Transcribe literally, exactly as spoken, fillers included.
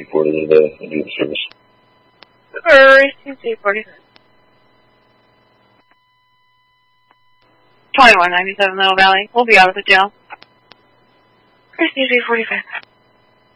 reported into the, into the service. Christy C forty-five. twenty-one ninety-seven Middle Valley. We'll be out of the jail. Christy C forty-five.